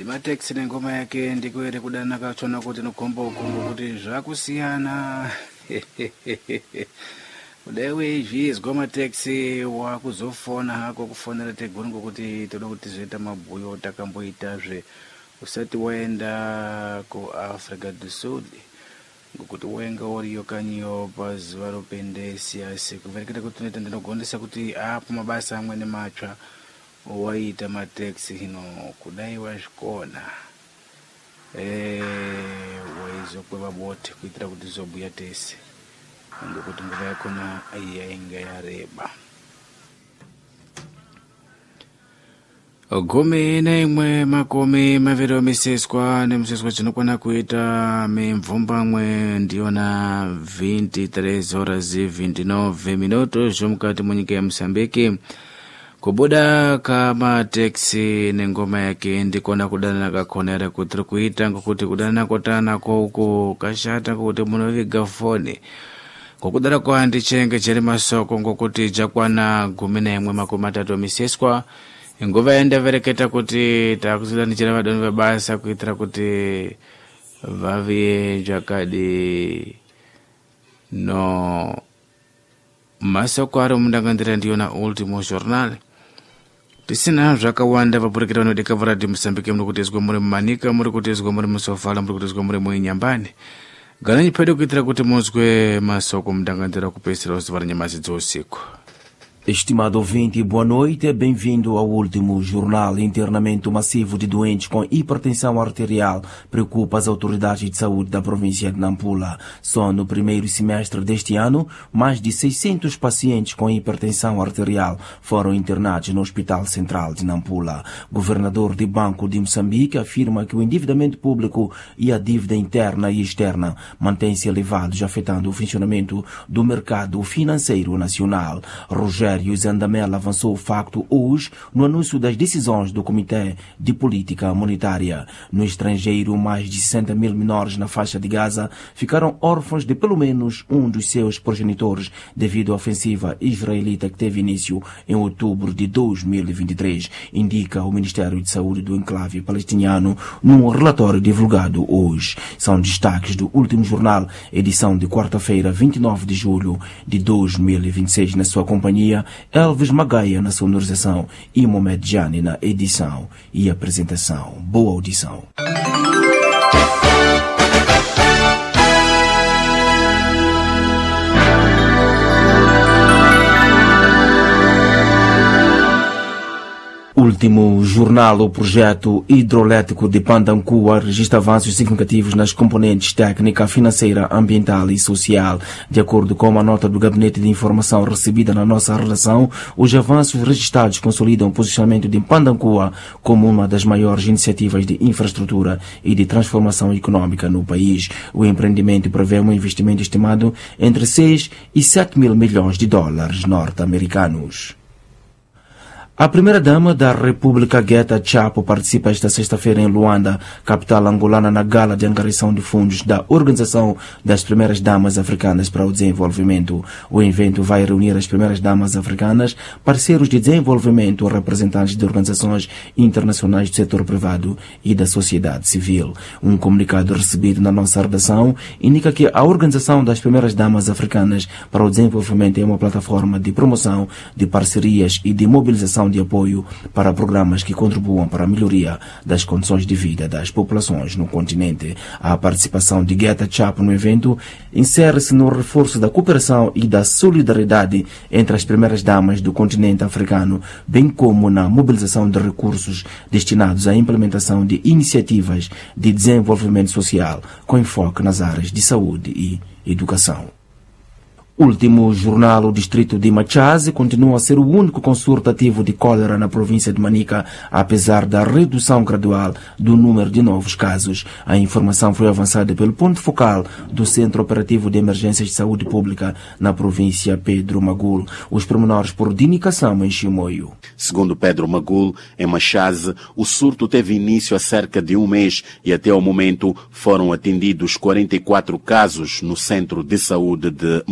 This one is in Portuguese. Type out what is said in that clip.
Ndimateksi nengoma yake ndikwere kudana kachona kuti nokombo kuti zvakusiyana. Kudewe izvizwa mateksi wakuzofona hako kufonera teguru kuti toda kuti zoita mabhuyo takamboitazve usati waenda kuAfrica do Sud ngokuti wenga uriyo kanyiyo pazuva ropendesiyasi kuverekera kuti noita ndinogondesa kuti apo mabasa amwene matsva waita mateksi hino kudai wazvikona waizokweva bote kuitira kuti zobhuya tese ngokuti nguva yakona yainga yareba. Gumi naimwe makumi maviri omiseswa nemiseswa chinokwana kuita mimvumbamwe ndiyona 23 horas e 29 minutos mukati munyika ya Msambiki. Kubuda kama teksi nengoma yake ndikona kudana kakonera kuti kuita ngokuti kudana kotana kouku kashata kuti munoviga foni kokudara kwa ndichenge cheri masoko ngokuti jakwana 11 omiseswa nguva yenda vereketa kuti takuzida ndichera vadoni vebasa kuitira kuti vavie jakadi no masoko ari mundangandira ndiyona Ultimo Jornal. Tisina zvakawanda vapurekera vanodeka varadi Msambiki muri kutizwa muri Manika, muri kutizwa muri Musofala, muri kutizwa muri Muinyambani. Gananyi pedo kuitira kuti muzwe masoko mundangandira kupesera zuva ranyamazi dzousiku. Estimado ouvinte, boa noite, bem-vindo ao último jornal. Internamento massivo de doentes com hipertensão arterial preocupa as autoridades de saúde da província de Nampula. Só no primeiro semestre deste ano, mais de 600 pacientes com hipertensão arterial foram internados no Hospital Central de Nampula. Governador do Banco de Moçambique afirma que o endividamento público e a dívida interna e externa mantêm-se elevados, afetando o funcionamento do mercado financeiro nacional. Rogério Zandamela avançou o facto hoje no anúncio das decisões do Comitê de Política Monetária. No estrangeiro, mais de 60 mil menores na faixa de Gaza ficaram órfãos de pelo menos um dos seus progenitores devido à ofensiva israelita que teve início em outubro de 2023, indica o Ministério de Saúde do enclave palestiniano num relatório divulgado hoje. São destaques do último jornal, edição de quarta-feira, 29 de julho de 2026, na sua companhia Elvis Magaia na sonorização e Mohamed Jani na edição e apresentação. Boa audição. Último jornal, o projeto hidroelétrico de Pandancua registra avanços significativos nas componentes técnica, financeira, ambiental e social. De acordo com uma nota do Gabinete de Informação recebida na nossa redação, os avanços registrados consolidam o posicionamento de Pandancua como uma das maiores iniciativas de infraestrutura e de transformação econômica no país. O empreendimento prevê um investimento estimado entre 6 e 7 mil milhões de dólares norte-americanos. A primeira-dama da República, Guetta Chapo, participa esta sexta-feira em Luanda, capital angolana, na gala de angariação de fundos da Organização das Primeiras Damas Africanas para o Desenvolvimento. O evento vai reunir as primeiras damas africanas, parceiros de desenvolvimento, representantes de organizações internacionais do setor privado e da sociedade civil. Um comunicado recebido na nossa redação indica que a Organização das Primeiras Damas Africanas para o Desenvolvimento é uma plataforma de promoção de parcerias e de mobilização de apoio para programas que contribuam para a melhoria das condições de vida das populações no continente. A participação de Guetta Chapo no evento insere-se no reforço da cooperação e da solidariedade entre as primeiras damas do continente africano, bem como na mobilização de recursos destinados à implementação de iniciativas de desenvolvimento social com enfoque nas áreas de saúde e educação. Último jornal, o distrito de Machaze continua a ser o único consorto ativo de cólera na província de Manica, apesar da redução gradual do número de novos casos. A informação foi avançada pelo ponto focal do Centro Operativo de Emergências de Saúde Pública na província Pedro Magul. Os pormenores por Dinicação em Chimoio. Segundo Pedro Magul, em Machaze, o surto teve início há cerca de um mês e até o momento foram atendidos 44 casos no Centro de Saúde de